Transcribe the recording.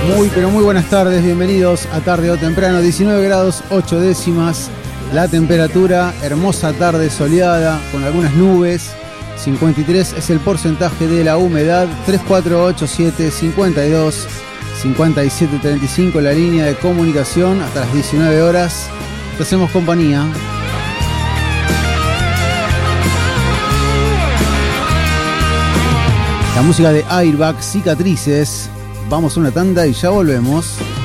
Muy pero muy buenas tardes, bienvenidos a Tarde o Temprano, 19 grados 8 décimas, la temperatura, hermosa tarde soleada con algunas nubes, 53 es el porcentaje de la humedad, 3487 52 57 35 la línea de comunicación, hasta las 19 horas, te hacemos compañía. La música de Airbag, Cicatrices. Vamos a una tanda y ya volvemos.